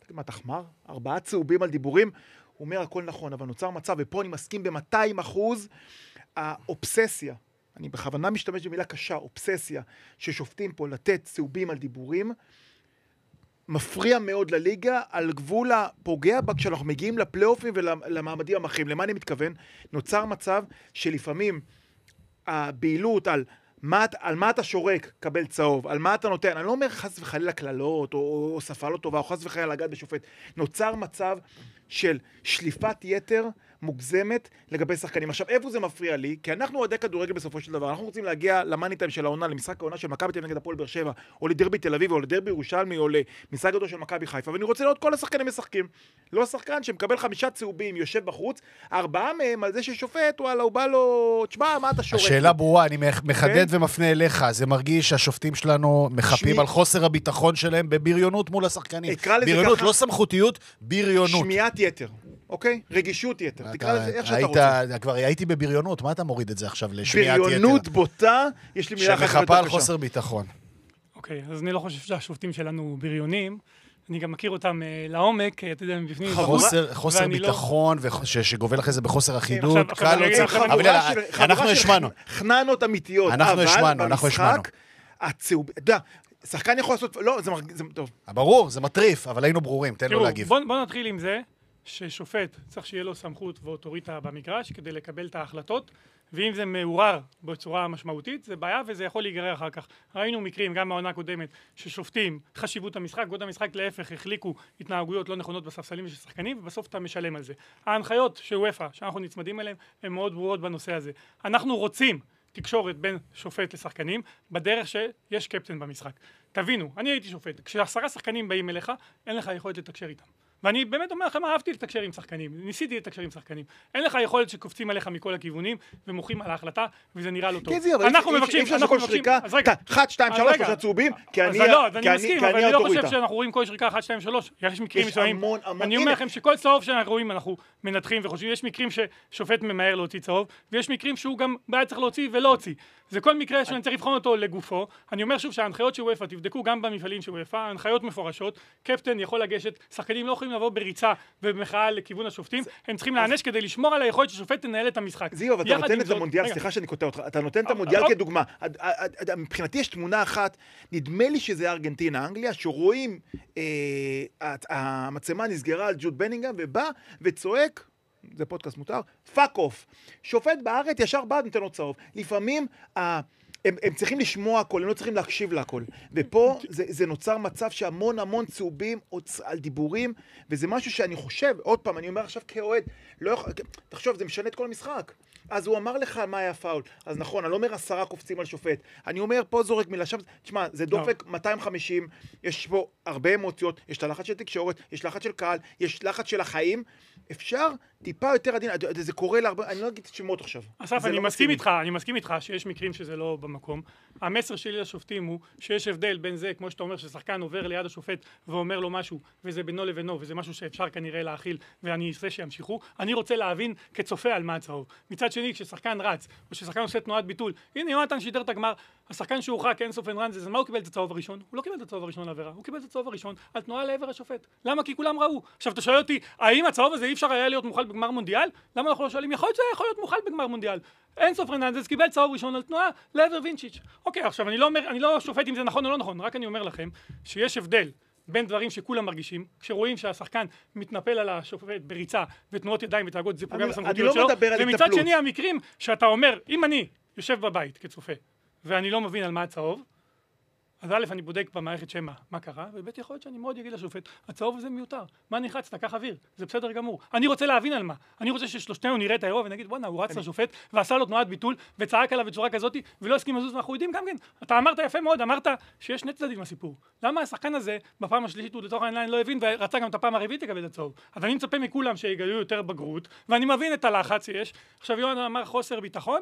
מה תחמר? 4 צהובים על דיבורים, הוא אומר הכל נכון, אבל נוצר מצב, ופה אני מסכים ב-200%, האובססיה, אני בכוונה משתמש במילה קשה, אובססיה, ששופטים פה לתת צהובים על דיבורים, מפריע מאוד לליגה, על גבול הפוגע בה, כשאנחנו מגיעים לפלייאופים ולמעמדים המכריעים. למה אני מתכוון? נוצר מצב שלפעמים הבעילות על מה אתה שורק, קבל צהוב, על מה אתה נותן, אני לא אומר חס וחלילה כללות, או שפה לא טובה, או חס וחלילה לגעת בשופט. נוצר מצב של שליפת יתר מוגזמת לגבי שחקנים. עכשיו, איפה זה מפריע לי? כי אנחנו אוהדי כדורגל בסופו של דבר, אנחנו רוצים להגיע למאני טיים של העונה, למשחק העונה של מכבי תל אביב נגד הפועל באר שבע, או לדרבי תל אביב, או לדרבי ירושלמי, או למשחק גדול של מכבי חיפה, ואני רוצה לראות כל השחקנים משחקים. לא שחקן שמקבל 5 צהובים, יושב בחוץ, 4 מהם על זה ששופט, וואלה, הוא בא לו, תשמע, מה אתה שורק? השאלה ברורה, אני מחדד ומפנה אליך, זה מרגיש שהשופטים שלנו מחפים על חוסר הביטחון שלהם בבריונות מול השחקנים. בריונות, לא סמכותיות, בריונות. שמיעת יתר. אוקיי? רגישות יתר. תקרא לזה איך שאתה רוצה. כבר הייתי בבריונות, מה אתה מוריד את זה עכשיו לשמיעת יתר? בריונות בוטה, יש לי מילה אחת שמחפה על חוסר ביטחון. אוקיי, אז אני לא חושב שהשופטים שלנו בריונים. אני גם מכיר אותם לעומק, אתה יודע, מבפנים. חוסר ביטחון, שגובל אחרי זה בחוסר אחידות. אנחנו השמענו. חננות אמיתיות. אנחנו השמענו. הצהוב, אתה יודע, שחקן יכול לעשות, לא, זה טוב. ברור, זה מטריף, אבל היינו ברורים, תן לו להגיב. בוא נתחיל עם זה, ששופט צריך שיהיה לו סמכות ואוטוריטה במגרש, כדי לקבל את ההחלטות, ואם זה מעורר בצורה משמעותית, זה בעיה וזה יכול להיגרר אחר כך. ראינו מקרים, גם מהעונה הקודמת, ששופטים חשיבות המשחק, גודל המשחק להפך, החליקו התנהגויות לא נכונות בספסלים של שחקנים, ובסוף אתה משלם על זה. ההנחיות של UEFA, שאנחנו נצמדים אליהן, הן מאוד ברורות בנושא הזה. אנחנו רוצים תקשורת בין שופט לשחקנים, בדרך שיש קפטן במשחק. תבינו, אני הייתי שופט, כש10 שחקנים באים אליך, אין לך יכולת לתקשר איתם. ואני באמת אומר לכם, אהבתי לתקשר עם שחקנים, ניסיתי לתקשר עם שחקנים. אין לך יכולת שקופצים עליך מכל הכיוונים, ומוחים על ההחלטה, וזה נראה לא טוב. אנחנו מבקשים, אנחנו מבקשים, 1, 2, 3, 3 צהובים, כי אני לא חושב שאנחנו רואים כל שריקה 1, 2, 3, יש מקרים מסוימים. אני אומר לכם שכל צהוב שאנחנו רואים, אנחנו מנתחים וחושבים, יש מקרים ששופט ממהר להוציא צהוב, ויש מקרים שהוא גם בעד צריך להוציא ולא הוציא. זה כל מקרה שאני צריך לבחון אותו לגופו. אני אומר שוב שההנחיות של UEFA, תבדקו גם במפעלים של UEFA, ההנחיות מפורשות, קפטן יכול לגשת, שחקנים לא יכולים לבוא בריצה ובמחאה לכיוון השופטים, הם צריכים להענש כדי לשמור על היכולת ששופט תנהל את המשחק. זיו, אבל אתה נותן את המונדיאל, סליחה שאני קוטע אותך, אתה נותן את המונדיאל כדוגמה. מבחינתי יש תמונה אחת, נדמה לי שזה ארגנטינה, אנגליה, שרואים המצלמה נסגרה על ג'וד בנינגהאם ובא וצועק, זה פודקאסט מותר, פאק אוף. שופט בארץ ישר בא נותן לו צהוב. לפעמים הם צריכים לשמוע הכל, הם לא צריכים להקשיב להכל. ופה זה נוצר מצב שהמון צהובים על דיבורים, וזה משהו שאני חושב, עוד פעם, אני אומר עכשיו כאוהד, תחשוב, זה משנה את כל המשחק. אז הוא אמר לך מה היה פאול. אז נכון, אני לא אומר 10 קופצים על שופט. אני אומר, פה זורק מילה, שם, תשמע, זה דופק 250, יש פה הרבה אמוציות, יש את הלחץ של תקשורת, יש לחץ של קהל, יש לחץ של החיים. אפשר טיפה יותר עדין, זה קורה להרבה, אני לא אגיד שמות עכשיו. אסף, אני מסכים איתך שיש מקרים שזה לא במקום. המסר שלי לשופטים הוא שיש הבדל בין זה, כמו שאתה אומר, ששחקן עובר ליד השופט ואומר לו משהו, וזה בינו לבינו, וזה משהו שאפשר כנראה להכיל, ואני אעשה שימשיכו. אני רוצה להבין כצופה על מה הצהוב. מצד שני, כששחקן רץ, או כששחקן עושה תנועת ביטול, הנה יונתן שידר את הגמר, השחקן שהורחק אינסוף אנרנז, אז מה הוא קיבל את הצהוב הראשון? הוא לא קיבל את הצהוב הראשון לעבירה, הוא קיבל את הצהוב הראשון על תנועה לעבר השופט. למה? כי כולם ראו. עכשיו אתה שואל אותי, האם הצהוב הזה אי אפשר היה להיות מוחל בגמר מונדיאל? למה אנחנו לא שואלים? יכול להיות שזה יכול להיות מוחל בגמר מונדיאל. אינסוף אנרנז קיבל צהוב ראשון על תנועה לעבר וינצ'יץ'. אוקיי, עכשיו אני לא שופט אם זה נכון או לא נכון, רק אני אומר לכם שיש הבדל בין דברים שכולם מרגישים, כשרואים שהשחקן מתנפל על השופט בריצה ותנועות ידיים ותאגות, זה פוגע בסמכותיות שלו. ומצד שני המקרים שאתה אומר, אם אני יושב בבית כצופה ואני לא מבין על מה הצהוב, אז א', אני בודק במערכת שמה מה קרה, וב' יכול להיות שאני מאוד אגיד לשופט, הצהוב הזה מיותר, מה נחצת, קח אוויר, זה בסדר גמור. אני רוצה להבין על מה, אני רוצה ששלושתנו נראה את האירוע ונגיד, בוא'נה, הוא רץ לשופט ועשה לו תנועת ביטול וצעק עליו בצורה כזאת ולא הסכים לזוז, ואנחנו יודעים גם כן, אתה אמרת יפה מאוד, אמרת שיש שני צדדים לסיפור. למה השחקן הזה בפעם השלישית הוא לתוך העיניים לא הבין ורצה גם את הפעם הרביעית לקבל את הצהוב? אז אני מצפה מכולם שיגלו יותר בגרות, ואני מבין את הלחץ שיש. עכשיו יונתן אמר חוסר ביטחון.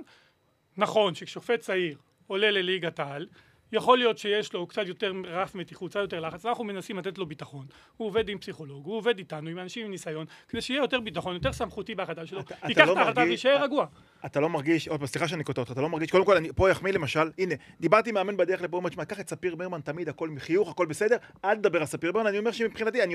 נכון שכשופט צעיר עולה לליגת העל, יכול להיות שיש לו קצת יותר רף מתיחות, קצת יותר לחץ, אנחנו מנסים לתת לו ביטחון. הוא עובד עם פסיכולוג, הוא עובד איתנו, עם אנשים עם ניסיון, כדי שיהיה יותר ביטחון, יותר סמכותי בהחלטה שלו. ייקח את ההחלטה וישאר רגוע. אתה לא מרגיש, עוד סליחה שאני קוטע אותך, אתה לא מרגיש, קודם כל, פה יחמיא למשל, הנה, דיברתי מאמן בדרך לפה, קח את ספיר ברמן, תמיד הכל מחיוך, הכל בסדר, אל תדבר על ספיר ברמן, אני אומר שמבחינתי,